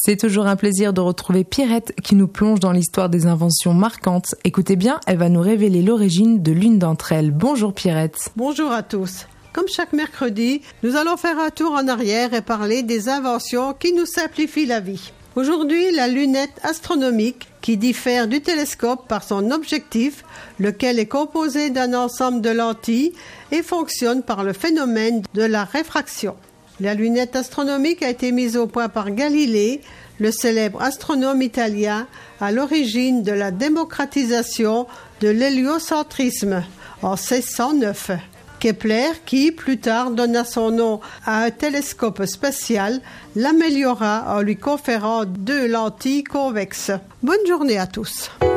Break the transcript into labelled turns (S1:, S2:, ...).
S1: C'est toujours un plaisir de retrouver Pierrette qui nous plonge dans l'histoire des inventions marquantes. Écoutez bien, elle va nous révéler l'origine de l'une d'entre elles. Bonjour Pierrette.
S2: Bonjour à tous. Comme chaque mercredi, nous allons faire un tour en arrière et parler des inventions qui nous simplifient la vie. Aujourd'hui, la lunette astronomique qui diffère du télescope par son objectif, lequel est composé d'un ensemble de lentilles et fonctionne par le phénomène de la réfraction. La lunette astronomique a été mise au point par Galilée, le célèbre astronome italien, à l'origine de la démocratisation de l'héliocentrisme en 1609. Kepler, qui plus tard donna son nom à un télescope spatial, l'améliora en lui conférant 2 lentilles convexes. Bonne journée à tous.